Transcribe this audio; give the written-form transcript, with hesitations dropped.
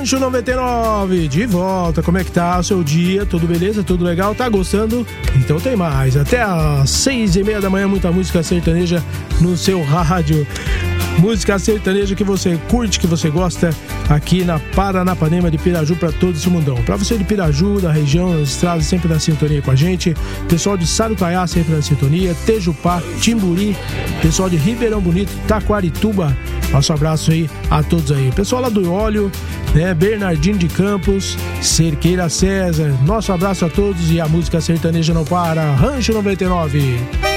Rancho 99, de volta. Como é que tá o seu dia? Tudo beleza? Tudo legal? Tá gostando? Então tem mais. Até às 6h30 da manhã, muita música sertaneja no seu rádio. Música sertaneja que você curte, que você gosta, aqui na Paranapanema de Piraju, para todo esse mundão. Para você de Piraju, da região, das estradas, sempre na sintonia com a gente. Pessoal de Sarutaiá, sempre na sintonia. Tejupá, Timburi, pessoal de Ribeirão Bonito, Taquarituba. Nosso abraço aí a todos aí. Pessoal lá do Óleo, né? Bernardino de Campos, Cerqueira César. Nosso abraço a todos e a música sertaneja não para. Rancho 99.